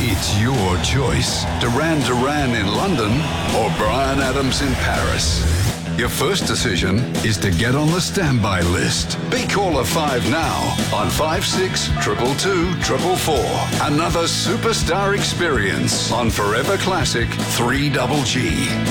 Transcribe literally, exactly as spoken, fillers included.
It's your choice. Duran Duran in London or Bryan Adams in Paris. Your first decision is to get on the standby list. Be caller five now on five six two two two four four. Another superstar experience on Forever Classic three G G.